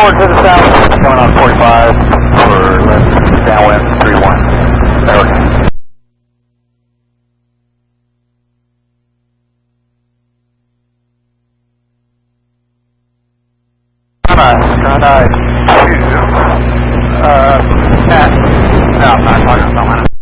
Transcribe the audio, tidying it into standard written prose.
forward to the south, coming on 45 for left downwind 31. Okay. Skydive 2. I'm not talking about